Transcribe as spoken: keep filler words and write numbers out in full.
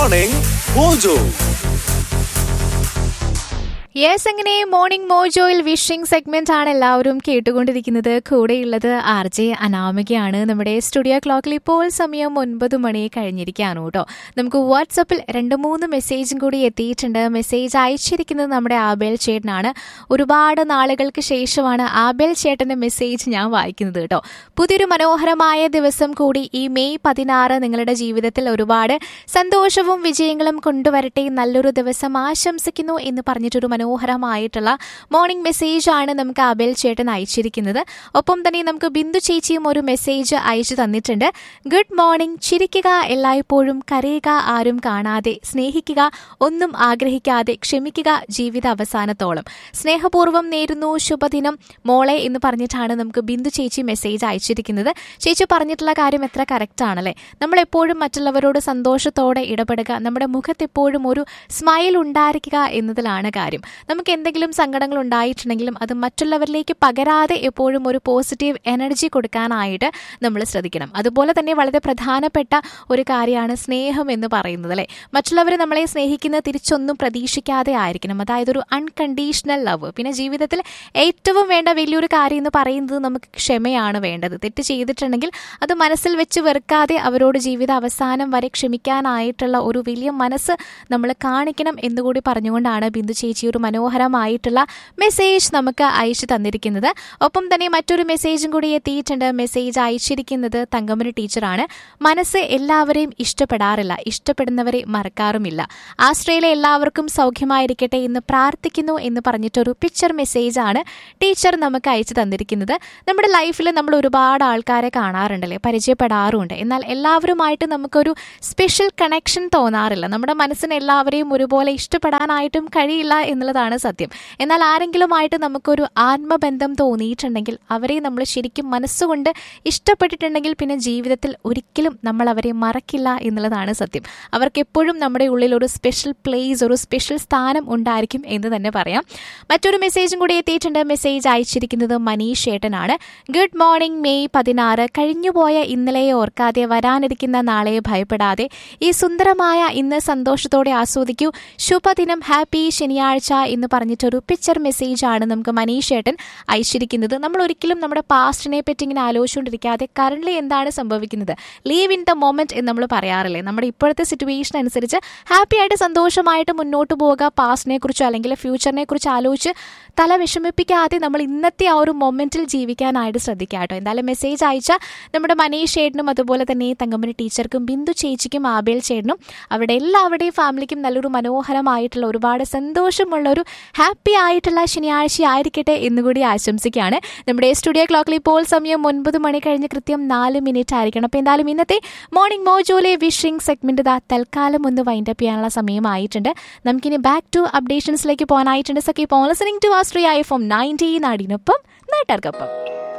Morning Mojo. Yes, അങ്ങനെ morning മോജോയിൽ wishing segment ആണ് എല്ലാവരും കേട്ടുകൊണ്ടിരിക്കുന്നത്. കൂടെയുള്ളത് ആർ ജെ അനാമികയാണ്. നമ്മുടെ സ്റ്റുഡിയോ ക്ലോക്കിൽ ഇപ്പോൾ സമയം ഒൻപത് മണി കഴിഞ്ഞിരിക്കുകയാണ് കേട്ടോ. നമുക്ക് വാട്സപ്പിൽ രണ്ട് മൂന്ന് മെസ്സേജും കൂടി എത്തിയിട്ടുണ്ട്. മെസ്സേജ് അയച്ചിരിക്കുന്നത് നമ്മുടെ ആബേൽ ചേട്ടനാണ്. ഒരുപാട് നാളുകൾക്ക് ശേഷമാണ് ആബേൽ ചേട്ടന്റെ മെസ്സേജ് ഞാൻ വായിക്കുന്നത് കേട്ടോ. പുതിയൊരു മനോഹരമായ ദിവസം കൂടി ഈ മെയ് പതിനാറ് നിങ്ങളുടെ ജീവിതത്തിൽ ഒരുപാട് സന്തോഷവും വിജയങ്ങളും കൊണ്ടുവരട്ടെ, നല്ലൊരു ദിവസം ആശംസിക്കുന്നു എന്ന് പറഞ്ഞിട്ടൊരു മനോഹരമായിട്ടുള്ള മോർണിംഗ് മെസ്സേജ് ആണ് നമുക്ക് ആബേൽ ചേട്ടൻ അയച്ചിരിക്കുന്നത്. ഒപ്പം തന്നെ നമുക്ക് ബിന്ദു ചേച്ചിയും ഒരു മെസ്സേജ് അയച്ചു തന്നിട്ടുണ്ട്. ഗുഡ് മോർണിംഗ്, ചിരിക്കുക എല്ലായ്പ്പോഴും, കരയുക ആരും കാണാതെ, സ്നേഹിക്കുക ഒന്നും ആഗ്രഹിക്കാതെ, ക്ഷമിക്കുക ജീവിത അവസാനത്തോളം, സ്നേഹപൂർവ്വം നേരുന്നു ശുഭദിനം മോളെ എന്ന് പറഞ്ഞിട്ടാണ് നമുക്ക് ബിന്ദു ചേച്ചി മെസ്സേജ് അയച്ചിരിക്കുന്നത്. ചേച്ചി പറഞ്ഞിട്ടുള്ള കാര്യം എത്ര കറക്റ്റ് ആണല്ലേ. നമ്മളെപ്പോഴും മറ്റുള്ളവരോട് സന്തോഷത്തോടെ ഇടപെടുക, നമ്മുടെ മുഖത്ത് എപ്പോഴും ഒരു സ്മൈൽ ഉണ്ടായിരിക്കുക എന്നതിലാണ് കാര്യം. നമുക്ക് എന്തെങ്കിലും സങ്കടങ്ങൾ ഉണ്ടായിട്ടുണ്ടെങ്കിലും അത് മറ്റുള്ളവരിലേക്ക് പകരാതെ എപ്പോഴും ഒരു പോസിറ്റീവ് എനർജി കൊടുക്കാനായിട്ട് നമ്മൾ ശ്രദ്ധിക്കണം. അതുപോലെ തന്നെ വളരെ പ്രധാനപ്പെട്ട ഒരു കാര്യമാണ് സ്നേഹം എന്ന് പറയുന്നത് അല്ലേ. മറ്റുള്ളവർ നമ്മളെ സ്നേഹിക്കുന്ന തിരിച്ചൊന്നും പ്രതീക്ഷിക്കാതെ ആയിരിക്കണം. അതായത് ഒരു അൺകണ്ടീഷണൽ ലവ്. പിന്നെ ജീവിതത്തിൽ ഏറ്റവും വേണ്ട വലിയൊരു കാര്യം എന്ന് പറയുന്നത് നമുക്ക് ക്ഷമയാണ് വേണ്ടത്. തെറ്റ് ചെയ്തിട്ടുണ്ടെങ്കിൽ അത് മനസ്സിൽ വെച്ച് വെറുക്കാതെ അവരോട് ജീവിത അവസാനം വരെ ക്ഷമിക്കാനായിട്ടുള്ള ഒരു വലിയ മനസ്സ് നമ്മൾ കാണിക്കണം എന്നുകൂടി പറഞ്ഞുകൊണ്ടാണ് ബിന്ദു ചേച്ചി ഒരു മനോഹരമായിട്ടുള്ള മെസ്സേജ് നമുക്ക് അയച്ചു തന്നിരിക്കുന്നത്. ഒപ്പം തന്നെ മറ്റൊരു മെസ്സേജും കൂടി എത്തിയിട്ടുണ്ട്. മെസ്സേജ് അയച്ചിരിക്കുന്നത് തങ്കമണി ടീച്ചറാണ്. മനസ്സ് എല്ലാവരെയും ഇഷ്ടപ്പെടാറില്ല, ഇഷ്ടപ്പെടുന്നവരെ മറക്കാറുമില്ല. ആശ്രയിലെ എല്ലാവർക്കും സൗഖ്യമായിരിക്കട്ടെ എന്ന് പ്രാർത്ഥിക്കുന്നു എന്ന് പറഞ്ഞിട്ടൊരു പിക്ചർ മെസ്സേജ് ആണ് ടീച്ചർ നമുക്ക് അയച്ചു തന്നിരിക്കുന്നത്. നമ്മുടെ ലൈഫിൽ നമ്മൾ ഒരുപാട് ആൾക്കാരെ കാണാറുണ്ടല്ലേ, പരിചയപ്പെടാറുണ്ട്. എന്നാൽ എല്ലാവരുമായിട്ട് നമുക്കൊരു സ്പെഷ്യൽ കണക്ഷൻ തോന്നാറില്ല. നമ്മുടെ മനസ്സിന് എല്ലാവരെയും ഒരുപോലെ ഇഷ്ടപ്പെടാനായിട്ടും കഴിയില്ല എന്നുള്ളതാണ് സത്യം. എന്നാൽ ആരെങ്കിലുമായിട്ട് നമുക്കൊരു ആത്മബന്ധം തോന്നിയിട്ടുണ്ടെങ്കിൽ, അവരെ നമ്മൾ ശരിക്കും മനസ്സുകൊണ്ട് ഇഷ്ടപ്പെട്ടിട്ടുണ്ടെങ്കിൽ പിന്നെ ജീവിതത്തിൽ ഒരിക്കലും നമ്മൾ അവരെ മറക്കില്ല എന്നുള്ളതാണ് സത്യം. അവർക്ക് എപ്പോഴും നമ്മുടെ ഉള്ളിൽ ഒരു സ്പെഷ്യൽ പ്ലേസ്, ഒരു സ്പെഷ്യൽ സ്ഥാനം ഉണ്ടായിരിക്കും എന്ന് തന്നെ പറയാം. മറ്റൊരു മെസ്സേജും കൂടി എത്തിയിട്ടുണ്ട്. മെസ്സേജ് അയച്ചിരിക്കുന്നത് മനീഷ് ചേട്ടനാണ്. ഗുഡ് മോർണിംഗ്, മെയ് പതിനാറ്, കഴിഞ്ഞുപോയ ഇന്നലെയെ ഓർക്കാതെ, വരാനിരിക്കുന്ന നാളെയെ ഭയപ്പെടാതെ, ഈ സുന്ദരമായ ഇന്ന് സന്തോഷത്തോടെ ആസ്വദിക്കൂ, ശുഭദിനം, ഹാപ്പി ശനിയാഴ്ച എന്ന് പറഞ്ഞിട്ടൊരു പിക്ചർ മെസ്സേജ് ആണ് നമുക്ക് മനീഷ് ഏട്ടൻ അയച്ചിരിക്കുന്നത്. നമ്മൾ ഒരിക്കലും നമ്മുടെ പാസ്റ്റിനെ പറ്റി ഇങ്ങനെ ആലോചിച്ചുകൊണ്ടിരിക്കാതെ കറന്റ് എന്താണ് സംഭവിക്കുന്നത്, ലീവ് ഇൻ ദ മൊമെന്റ് എന്ന് നമ്മൾ പറയാറില്ലേ. നമ്മുടെ ഇപ്പോഴത്തെ സിറ്റുവേഷൻ അനുസരിച്ച് ഹാപ്പി ആയിട്ട് സന്തോഷമായിട്ട് മുന്നോട്ട് പോവുക. പാസ്റ്റിനെ കുറിച്ചോ അല്ലെങ്കിൽ ഫ്യൂച്ചറിനെ കുറിച്ച് ആലോചിച്ച് തല വിഷമിപ്പിക്കാതെ നമ്മൾ ഇന്നത്തെ ആ ഒരു മൊമെന്റിൽ ജീവിക്കാനായിട്ട് ശ്രദ്ധിക്കുക കേട്ടോ. എന്തായാലും മെസ്സേജ് അയച്ച നമ്മുടെ മനീഷ് ചേട്ടനും അതുപോലെ തന്നെ തങ്കമണി ടീച്ചർക്കും ബിന്ദു ചേച്ചിക്കും ആബേൽ ചേട്ടനും അവരുടെ എല്ലാവരുടെയും ഫാമിലിക്കും നല്ലൊരു മനോഹരമായിട്ടുള്ള ഒരുപാട് സന്തോഷമുള്ള ഒരു ഹാപ്പി ആയിട്ടുള്ള ശനിയാഴ്ച ആയിരിക്കട്ടെ എന്നുകൂടി ആശംസിക്കുകയാണ്. നമ്മുടെ സ്റ്റുഡിയോ ക്ലോക്കിൽ ഇപ്പോൾ സമയം ഒൻപത് മണി കഴിഞ്ഞ് കൃത്യം നാല് മിനിറ്റ് ആയിരിക്കണം. അപ്പോൾ എന്തായാലും ഇന്നത്തെ മോർണിംഗ് മോജോയിലെ വിഷിംഗ് സെഗ്മെന്റ് ഇതാ തൽക്കാലം ഒന്ന് വൈൻഡപ്പ് ചെയ്യാനുള്ള സമയമായിട്ടുണ്ട്. നമുക്കിനി back to അപ്ഡേഷൻസിലേക്ക് പോകാനായിട്ടുണ്ട്. So keep on listening to Austria F M ninety നാടിനൊപ്പം നാട്ടാർക്കൊപ്പം.